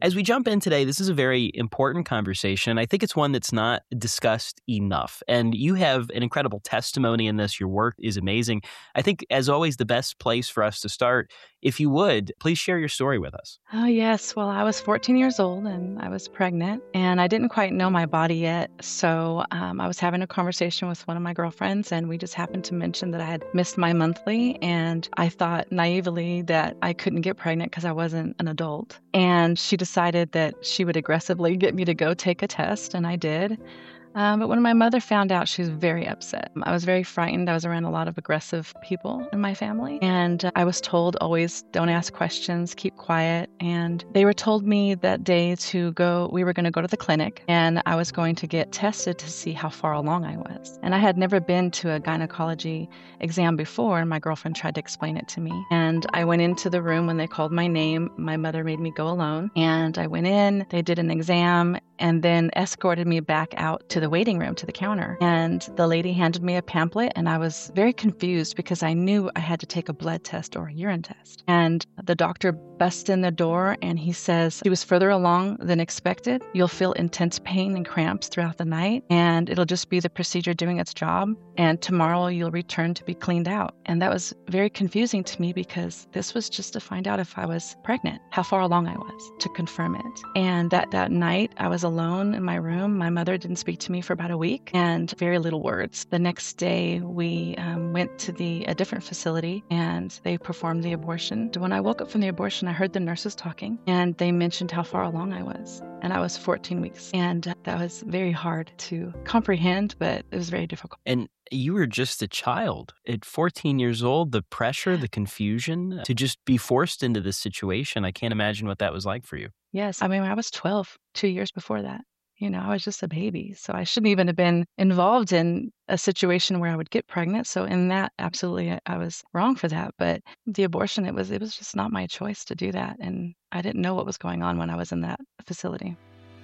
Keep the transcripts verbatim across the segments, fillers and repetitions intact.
As we jump in today, this is a very important conversation. I think it's one that's not discussed enough. And you have an incredible testimony in this. Your work is amazing. I think, as always, the best place for us to start, if you would, please share your story with us. Oh, yes. Well, I was fourteen years old and I was pregnant and I didn't quite know my body yet. So um, I was having a conversation with one of my girlfriends and we just happened to mention that I had missed my monthly. And I thought naively that I couldn't get pregnant because I wasn't an adult. And she decided that she would aggressively get me to go take a test. And I did. Um, but when my mother found out, she was very upset. I was very frightened. I was around a lot of aggressive people in my family. And uh, I was told always don't ask questions, keep quiet. And they were told me that day to go, we were going to go to the clinic and I was going to get tested to see how far along I was. And I had never been to a gynecology exam before. And my girlfriend tried to explain it to me. And I went into the room when they called my name. My mother made me go alone. And I went in, they did an exam and then escorted me back out to the waiting room, to the counter. And the lady handed me a pamphlet and I was very confused because I knew I had to take a blood test or a urine test. And the doctor busts in the door and he says, she was further along than expected. You'll feel intense pain and cramps throughout the night and it'll just be the procedure doing its job. And tomorrow you'll return to be cleaned out. And that was very confusing to me because this was just to find out if I was pregnant, how far along I was, to confirm it. And that, that night I was alone in my room. My mother didn't speak to me for about a week and very little words. The next day we um, went to the a different facility and they performed the abortion. When I woke up from the abortion, I heard the nurses talking and they mentioned how far along I was. And I was fourteen weeks. And that was very hard to comprehend, but it was very difficult. And you were just a child at fourteen years old. The pressure, the confusion to just be forced into this situation. I can't imagine what that was like for you. Yes. I mean, I was twelve, two years before that. You know, I was just a baby. So I shouldn't even have been involved in a situation where I would get pregnant. So in that, absolutely, I, I was wrong for that. But the abortion, it was it was just not my choice to do that. And I didn't know what was going on when I was in that facility.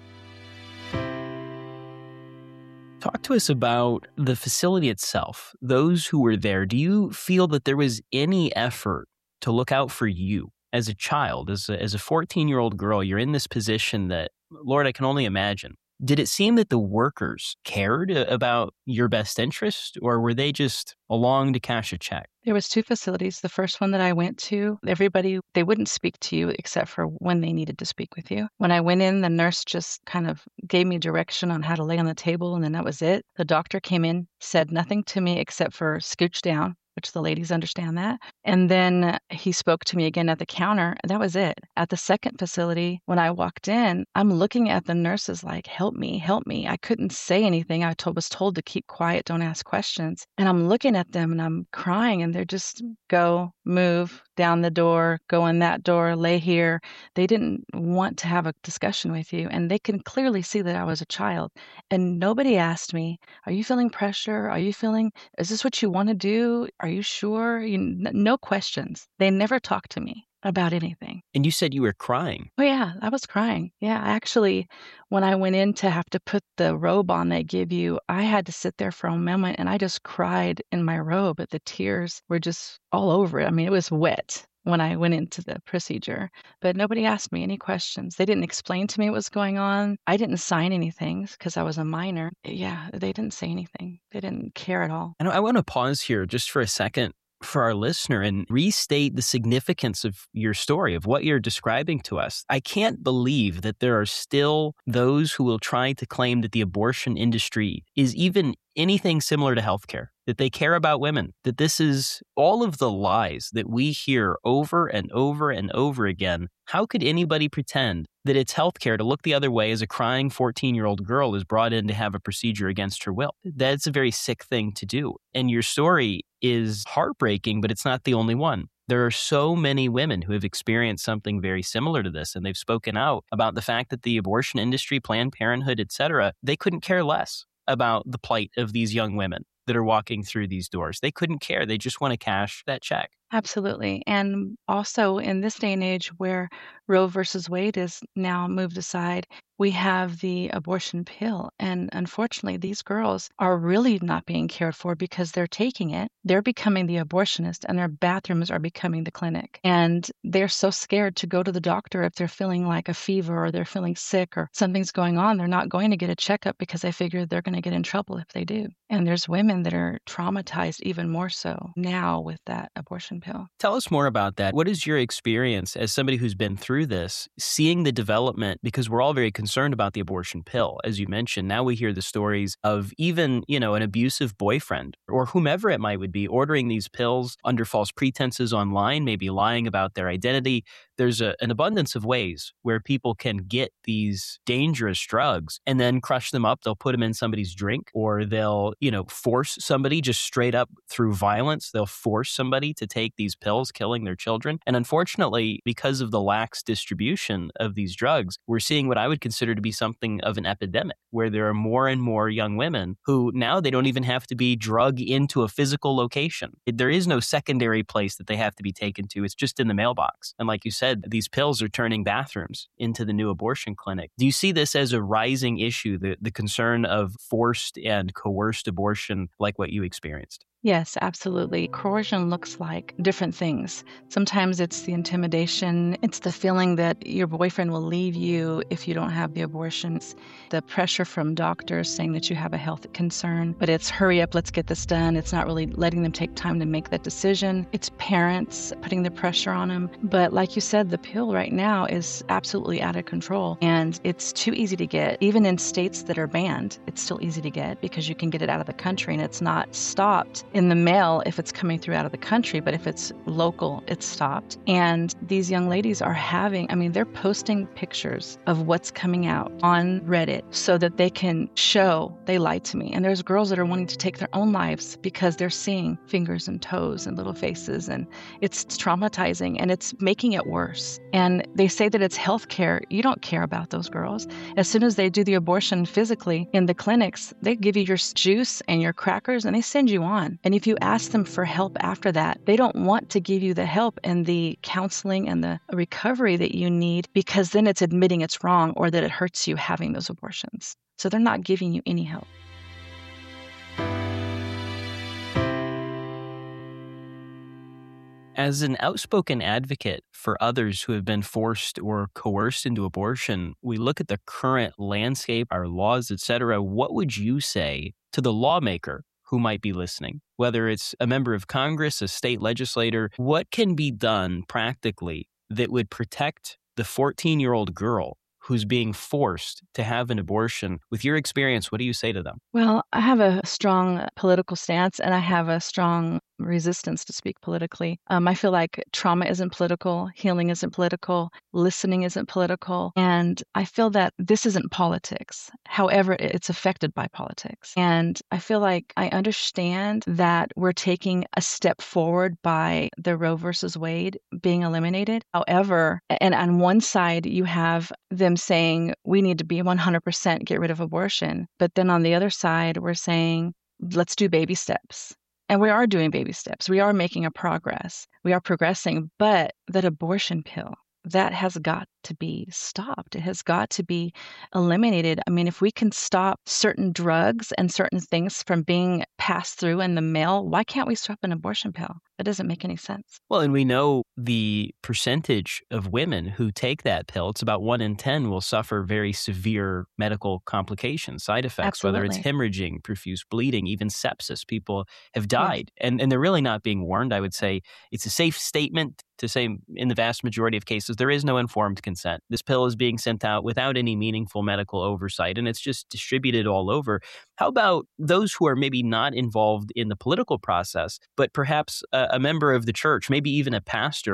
Talk to us about the facility itself, those who were there. Do you feel that there was any effort to look out for you as a child, as a, as a fourteen-year-old girl? You're in this position that, Lord, I can only imagine. Did it seem that the workers cared about your best interest, or were they just along to cash a check? There was two facilities. The first one that I went to, everybody, they wouldn't speak to you except for when they needed to speak with you. When I went in, the nurse just kind of gave me direction on how to lay on the table, and then that was it. The doctor came in, said nothing to me except for scooch down, which the ladies understand that. And then he spoke to me again at the counter, and that was it. At the second facility, when I walked in, I'm looking at the nurses like, help me, help me. I couldn't say anything. I told, was told to keep quiet, don't ask questions. And I'm looking at them and I'm crying, and they're just go, move, down the door, go in that door, lay here. They didn't want to have a discussion with you. And they can clearly see that I was a child. And nobody asked me, are you feeling pressure? Are you feeling, is this what you want to do? Are you sure? You, no questions. They never talked to me about anything. And you said you were crying. Oh, yeah, I was crying. Yeah, actually, when I went in to have to put the robe on they give you, I had to sit there for a moment and I just cried in my robe. But the tears were just all over it. I mean, it was wet when I went into the procedure, but nobody asked me any questions. They didn't explain to me what was going on. I didn't sign anything because I was a minor. Yeah, they didn't say anything. They didn't care at all. And I want to pause here just for a second for our listener and restate the significance of your story, of what you're describing to us. I can't believe that there are still those who will try to claim that the abortion industry is even anything similar to healthcare, that they care about women, that this is all of the lies that we hear over and over and over again. How could anybody pretend that it's healthcare to look the other way as a crying fourteen-year-old girl is brought in to have a procedure against her will? That's a very sick thing to do. And your story is heartbreaking, but it's not the only one. There are so many women who have experienced something very similar to this, and they've spoken out about the fact that the abortion industry, Planned Parenthood, et cetera, they couldn't care less about the plight of these young women that are walking through these doors. They couldn't care. They just want to cash that check. Absolutely. And also in this day and age where Roe versus Wade is now moved aside, we have the abortion pill. And unfortunately, these girls are really not being cared for because they're taking it. They're becoming the abortionist and their bathrooms are becoming the clinic. And they're so scared to go to the doctor if they're feeling like a fever or they're feeling sick or something's going on. They're not going to get a checkup because they figure they're going to get in trouble if they do. And there's women that are traumatized even more so now with that abortion pill. Tell us more about that. What is your experience as somebody who's been through this, seeing the development, because we're all very concerned about the abortion pill, as you mentioned. Now we hear the stories of even, you know, an abusive boyfriend or whomever it might would be ordering these pills under false pretenses online, maybe lying about their identity. There's a, an abundance of ways where people can get these dangerous drugs and then crush them up. They'll put them in somebody's drink, or they'll, you know, force somebody just straight up through violence. They'll force somebody to take these pills, killing their children. And unfortunately, because of the lax distribution of these drugs, we're seeing what I would consider to be something of an epidemic, where there are more and more young women who now they don't even have to be drug into a physical location. There is no secondary place that they have to be taken to. It's just in the mailbox. And like you said, these pills are turning bathrooms into the new abortion clinic. Do you see this as a rising issue, the, the concern of forced and coerced abortion like what you experienced? Yes, absolutely. Coercion looks like different things. Sometimes it's the intimidation. It's the feeling that your boyfriend will leave you if you don't have the abortions. The pressure from doctors saying that you have a health concern, but it's hurry up, let's get this done. It's not really letting them take time to make that decision. It's parents putting the pressure on them. But like you said, the pill right now is absolutely out of control and it's too easy to get. Even in states that are banned, it's still easy to get because you can get it out of the country and it's not stopped in the mail if it's coming through out of the country, but if it's local, it's stopped. And these young ladies are having, I mean, they're posting pictures of what's coming out on Reddit so that they can show they lied to me. And there's girls that are wanting to take their own lives because they're seeing fingers and toes and little faces, and it's traumatizing and it's making it worse. And they say that it's healthcare. You don't care about those girls. As soon as they do the abortion physically in the clinics, they give you your juice and your crackers and they send you on. And if you ask them for help after that, they don't want to give you the help and the counseling and the recovery that you need because then it's admitting it's wrong or that it hurts you having those abortions. So they're not giving you any help. As an outspoken advocate for others who have been forced or coerced into abortion, we look at the current landscape, our laws, et cetera. What would you say to the lawmaker who might be listening, whether it's a member of Congress, a state legislator? What can be done practically that would protect the fourteen-year-old girl who's being forced to have an abortion? With your experience, what do you say to them? Well, I have a strong political stance and I have a strong resistance to speak politically. Um, I feel like trauma isn't political, healing isn't political, listening isn't political, and I feel that this isn't politics. However, it's affected by politics. And I feel like I understand that we're taking a step forward by the Roe versus Wade being eliminated. However, and on one side, you have them saying we need to be one hundred percent get rid of abortion. But then on the other side, we're saying, let's do baby steps. And we are doing baby steps. We are making a progress. We are progressing. But that abortion pill, that has got to be stopped. It has got to be eliminated. I mean, if we can stop certain drugs and certain things from being passed through in the mail, why can't we stop an abortion pill? That doesn't make any sense. Well, and we know the percentage of women who take that pill, it's about one in ten will suffer very severe medical complications, side effects, Absolutely. whether it's hemorrhaging, profuse bleeding, even sepsis. People have died, yes. and, and they're really not being warned. I would say it's a safe statement to say in the vast majority of cases, there is no informed consent. This pill is being sent out without any meaningful medical oversight, and it's just distributed all over. How about those who are maybe not involved in the political process, but perhaps a, a member of the church, maybe even a pastor?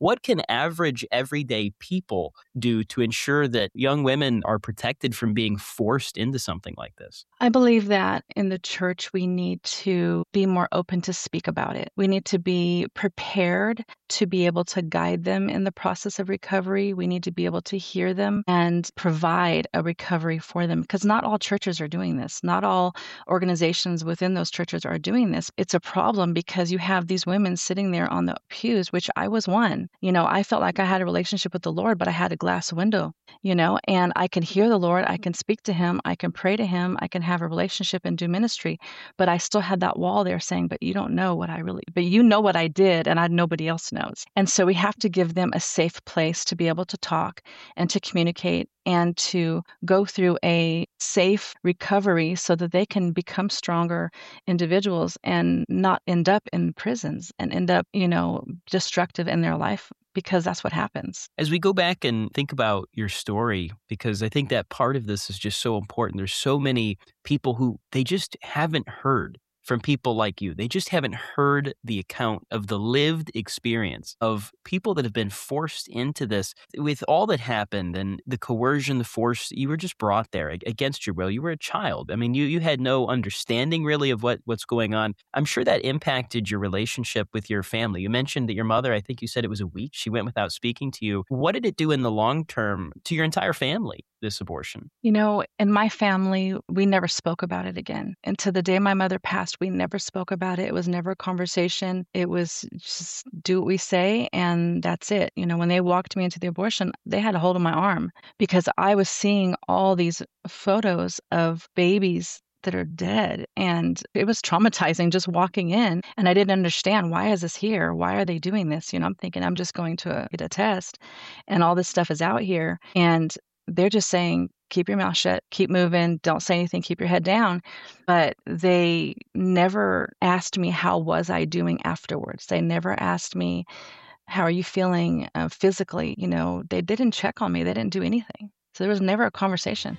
What can average everyday people do to ensure that young women are protected from being forced into something like this? I believe that in the church, we need to be more open to speak about it. We need to be prepared to be able to guide them in the process of recovery. We need to be able to hear them and provide a recovery for them, because not all churches are doing this. Not all organizations within those churches are doing this. It's a problem because you have these women sitting there on the pews, which I was one. You know, I felt like I had a relationship with the Lord, but I had a glass window, you know, and I can hear the Lord. I can speak to him. I can pray to him. I can have a relationship and do ministry, but I still had that wall there saying, but you don't know what I really, but you know what I did and I, nobody else knows. And so we have to give them a safe place to be able to talk and to communicate and to go through a safe recovery so that they can become stronger individuals and not end up in prisons and end up, you know, destructive in their life, because that's what happens. As we go back and think about your story, because I think that part of this is just so important. There's so many people who they just haven't heard from people like you. They just haven't heard the account of the lived experience of people that have been forced into this with all that happened and the coercion, the force. You were just brought there against your will. You were a child. I mean, you you had no understanding really of what, what's going on. I'm sure that impacted your relationship with your family. You mentioned that your mother, I think you said it was a week, she went without speaking to you. What did it do in the long term to your entire family, this abortion? You know, in my family, we never spoke about it again. And to the day my mother passed, we never spoke about it. It was never a conversation. It was just do what we say, and that's it. You know, when they walked me into the abortion, they had a hold of my arm because I was seeing all these photos of babies that are dead. And it was traumatizing just walking in. And I didn't understand, why is this here? Why are they doing this? You know, I'm thinking I'm just going to get a test and all this stuff is out here. And they're just saying, keep your mouth shut, keep moving, don't say anything, keep your head down. But they never asked me, how was I doing afterwards? They never asked me, how are you feeling uh, physically? You know, they didn't check on me. They didn't do anything. So there was never a conversation.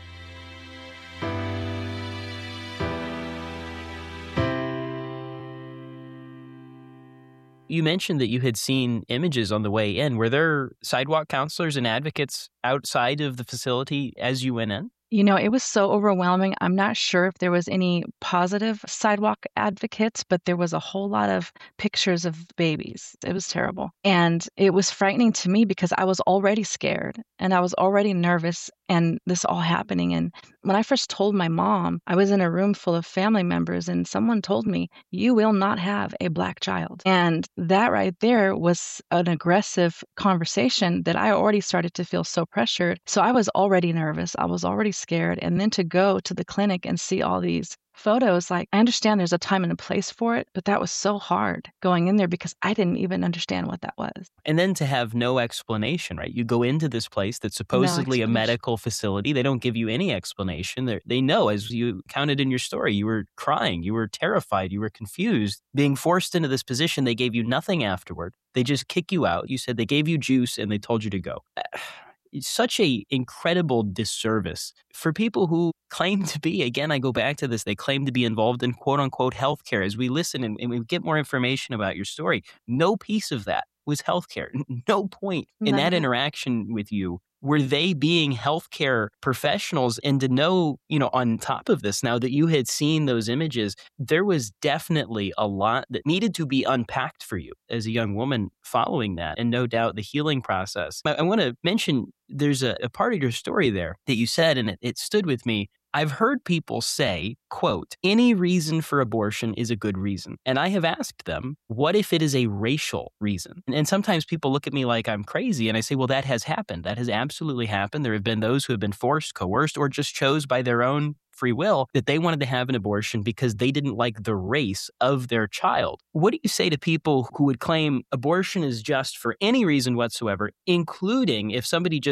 You mentioned that you had seen images on the way in. Were there sidewalk counselors and advocates outside of the facility as you went in? You know, it was so overwhelming. I'm not sure if there was any positive sidewalk advocates, but there was a whole lot of pictures of babies. It was terrible. And it was frightening to me because I was already scared and I was already nervous and this all happening. And when I first told my mom, I was in a room full of family members and someone told me, you will not have a Black child. And that right there was an aggressive conversation that I already started to feel so pressured. So I was already nervous. I was already scared. And then to go to the clinic and see all these photos, like, I understand there's a time and a place for it, but that was so hard going in there because I didn't even understand what that was. And then to have no explanation, right? You go into this place that's supposedly no a medical facility. They don't give you any explanation. They're, they know, as you counted in your story, you were crying, you were terrified, you were confused. Being forced into this position, they gave you nothing afterward. They just kick you out. You said they gave you juice and they told you to go. It's such a incredible disservice for people who claim to be, again, I go back to this, they claim to be involved in quote unquote healthcare. As we listen and, and we get more information about your story, no piece of that was healthcare. No point in that interaction with you were they being healthcare professionals. And to know, you know, on top of this, now that you had seen those images, there was definitely a lot that needed to be unpacked for you as a young woman following that. And no doubt the healing process. I, I want to mention there's a, a part of your story there that you said, and it, it stood with me. I've heard people say, quote, any reason for abortion is a good reason. And I have asked them, what if it is a racial reason? And, and sometimes people look at me like I'm crazy. And I say, well, that has happened. That has absolutely happened. There have been those who have been forced, coerced, or just chose by their own free will that they wanted to have an abortion because they didn't like the race of their child. What do you say to people who would claim abortion is just for any reason whatsoever, including if somebody just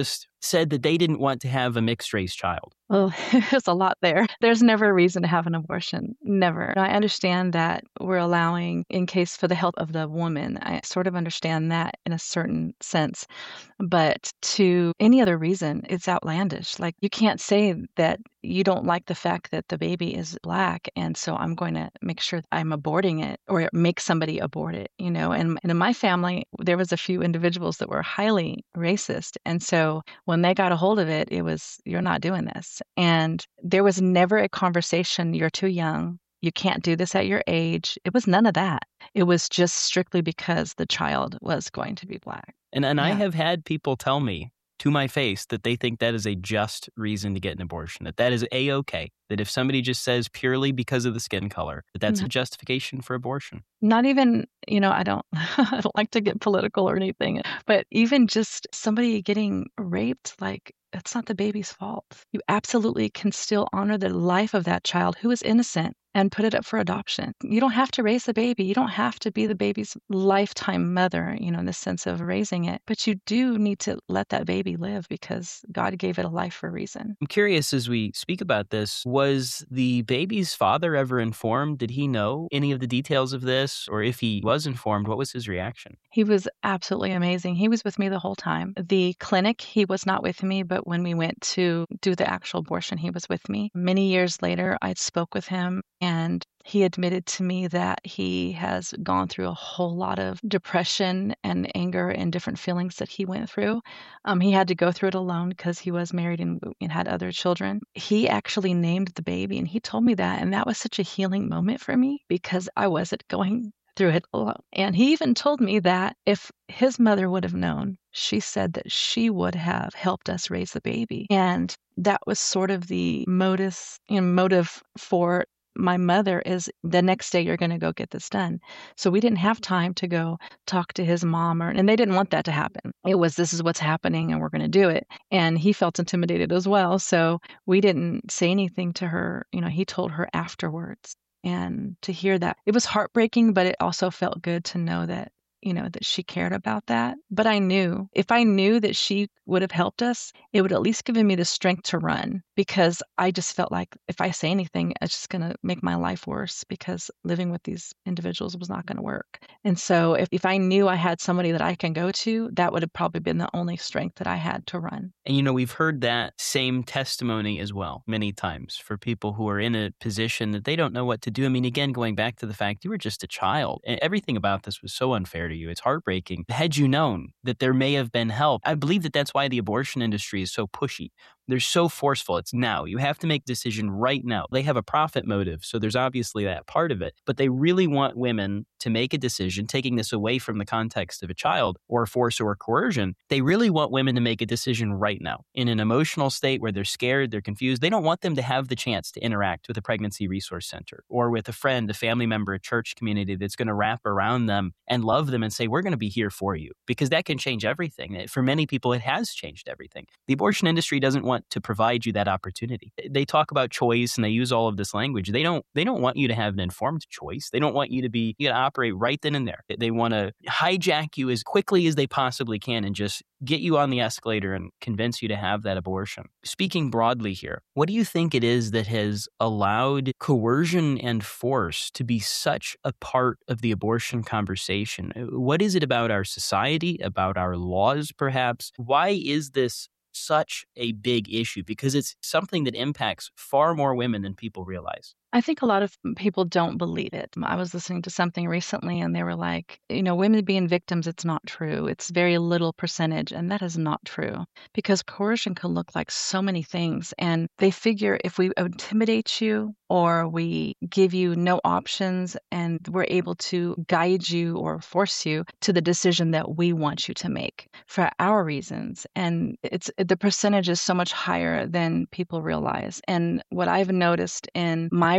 said that they didn't want to have a mixed race child. Well, there's a lot there. There's never a reason to have an abortion. Never. I understand that we're allowing, in case for the health of the woman, I sort of understand that in a certain sense. But to any other reason, it's outlandish. Like, you can't say that you don't like the fact that the baby is Black, and so I'm going to make sure I'm aborting it or make somebody abort it, you know? And, and in my family, there was a few individuals that were highly racist. And so when they got a hold of it, it was, you're not doing this. And there was never a conversation, you're too young, you can't do this at your age. It was none of that. It was just strictly because the child was going to be Black. And and I Yeah. have had people tell me to my face that they think that is a just reason to get an abortion, that that is A-okay, that if somebody just says purely because of the skin color, that that's No. a justification for abortion. Not even, you know, I don't, I don't like to get political or anything, but even just somebody getting raped, like, it's not the baby's fault. You absolutely can still honor the life of that child who is innocent and put it up for adoption. You don't have to raise the baby. You don't have to be the baby's lifetime mother, you know, in the sense of raising it. But you do need to let that baby live because God gave it a life for a reason. I'm curious, as we speak about this, was the baby's father ever informed? Did he know any of the details of this? Or if he was informed, what was his reaction? He was absolutely amazing. He was with me the whole time. The clinic, he was not with me, but when we went to do the actual abortion, he was with me. Many years later, I spoke with him, and he admitted to me that he has gone through a whole lot of depression and anger and different feelings that he went through. Um, he had to go through it alone because he was married and, and had other children. He actually named the baby, and he told me that. And that was such a healing moment for me because I wasn't going through it alone. And he even told me that if his mother would have known, she said that she would have helped us raise the baby. And that was sort of the modus, you know, motive for my mother is the next day you're going to go get this done. So we didn't have time to go talk to his mom, or, and they didn't want that to happen. It was, this is what's happening and we're going to do it. And he felt intimidated as well. So we didn't say anything to her. You know, he told her afterwards. And to hear that, it was heartbreaking, but it also felt good to know that, you know, that she cared about that. But I knew, if I knew that she would have helped us, it would at least given me the strength to run, because I just felt like if I say anything, it's just going to make my life worse, because living with these individuals was not going to work. And so if, if I knew I had somebody that I can go to, that would have probably been the only strength that I had to run. And, you know, we've heard that same testimony as well many times for people who are in a position that they don't know what to do. I mean, again, going back to the fact you were just a child, and everything about this was so unfair to you. It's heartbreaking. Had you known that there may have been help, I believe that that's why the abortion industry is so pushy. They're so forceful. It's now. You have to make a decision right now. They have a profit motive, so there's obviously that part of it. But they really want women to make a decision, taking this away from the context of a child or force or coercion. They really want women to make a decision right now in an emotional state where they're scared, they're confused. They don't want them to have the chance to interact with a pregnancy resource center or with a friend, a family member, a church community that's going to wrap around them and love them and say, we're going to be here for you, because that can change everything. For many people, it has changed everything. The abortion industry doesn't want to provide you that opportunity. They talk about choice and they use all of this language. They don't they don't want you to have an informed choice. They don't want you to be, you got to operate right then and there. They want to hijack you as quickly as they possibly can and just get you on the escalator and convince you to have that abortion. Speaking broadly here, what do you think it is that has allowed coercion and force to be such a part of the abortion conversation? What is it about our society, about our laws perhaps? Why is this such a big issue? Because it's something that impacts far more women than people realize. I think a lot of people don't believe it. I was listening to something recently and they were like, you know, women being victims, it's not true. It's very little percentage. And that is not true, because coercion can look like so many things. And they figure if we intimidate you or we give you no options and we're able to guide you or force you to the decision that we want you to make for our reasons. And it's the percentage is so much higher than people realize. And what I've noticed in my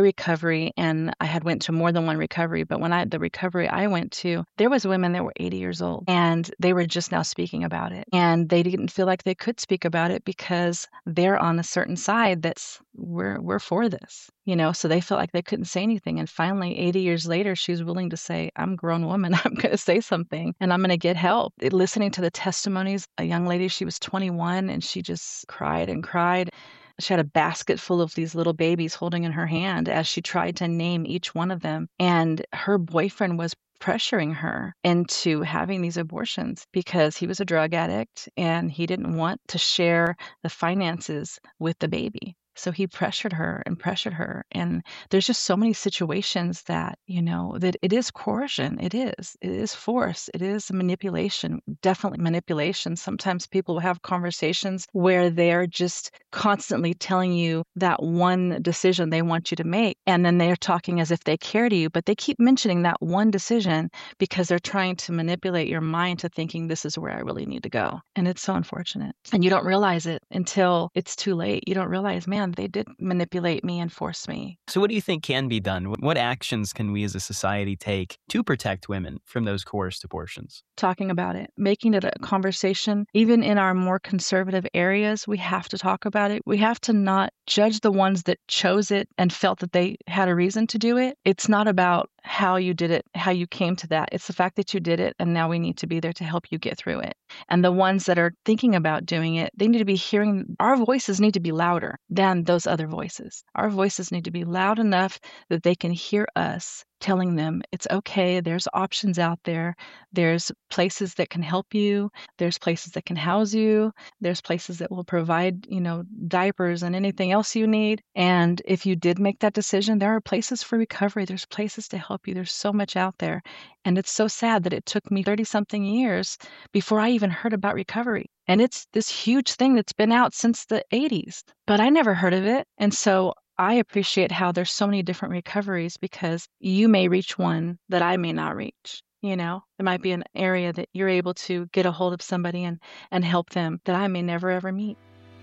recovery, and I had went to more than one recovery, but when I the recovery I went to, there was women that were eighty years old, and they were just now speaking about it. And they didn't feel like they could speak about it because they're on a certain side that's we're we're for this. You know, so they felt like they couldn't say anything. And finally, eighty years later, she was willing to say, I'm a grown woman. I'm going to say something and I'm going to get help. It, listening to the testimonies, a young lady, she was twenty-one and she just cried and cried. She had a basket full of these little babies holding in her hand as she tried to name each one of them. And her boyfriend was pressuring her into having these abortions because he was a drug addict and he didn't want to share the finances with the baby. So he pressured her and pressured her. And there's just so many situations that, you know, that it is coercion. It is. It is force. It is manipulation, definitely manipulation. Sometimes people will have conversations where they're just constantly telling you that one decision they want you to make. And then they're talking as if they care to you, but they keep mentioning that one decision because they're trying to manipulate your mind to thinking this is where I really need to go. And it's so unfortunate. And you don't realize it until it's too late. You don't realize, man, they did manipulate me and force me. So what do you think can be done? What actions can we as a society take to protect women from those coerced abortions? Talking about it, making it a conversation. Even in our more conservative areas, we have to talk about it. We have to not judge the ones that chose it and felt that they had a reason to do it. It's not about how you did it, how you came to that. It's the fact that you did it, and now we need to be there to help you get through it. And the ones that are thinking about doing it, they need to be hearing, our voices need to be louder than those other voices. Our voices need to be loud enough that they can hear us telling them it's okay. There's options out there. There's places that can help you. There's places that can house you. There's places that will provide, you know, diapers and anything else you need. And if you did make that decision, there are places for recovery. There's places to help you. There's so much out there. And it's so sad that it took me thirty something years before I even heard about recovery. And it's this huge thing that's been out since the eighties, but I never heard of it. And so I appreciate how there's so many different recoveries because you may reach one that I may not reach. You know, there might be an area that you're able to get a hold of somebody and, and help them that I may never ever meet.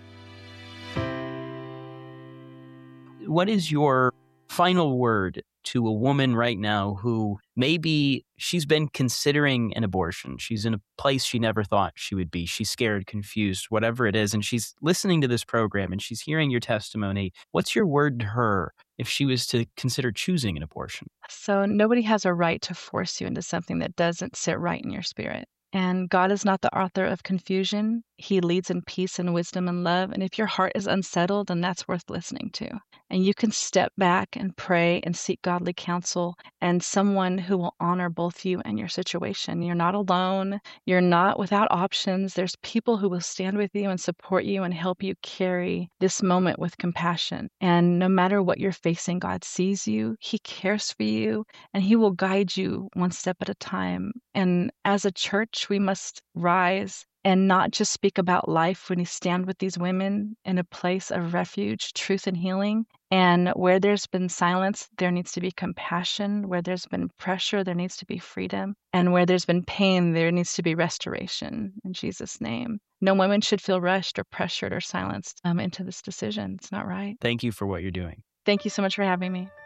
What is your final word to a woman right now who maybe she's been considering an abortion? She's in a place she never thought she would be. She's scared, confused, whatever it is. And she's listening to this program and she's hearing your testimony. What's your word to her if she was to consider choosing an abortion? So nobody has a right to force you into something that doesn't sit right in your spirit. And God is not the author of confusion. He leads in peace and wisdom and love. And if your heart is unsettled, then that's worth listening to. And you can step back and pray and seek godly counsel and someone who will honor both you and your situation. You're not alone. You're not without options. There's people who will stand with you and support you and help you carry this moment with compassion. And no matter what you're facing, God sees you. He cares for you, and He will guide you one step at a time. And as a church, we must rise and not just speak about life when you stand with these women in a place of refuge, truth, and healing. And where there's been silence, there needs to be compassion. Where there's been pressure, there needs to be freedom. And where there's been pain, there needs to be restoration in Jesus' name. No woman should feel rushed or pressured or silenced um, into this decision. It's not right. Thank you for what you're doing. Thank you so much for having me.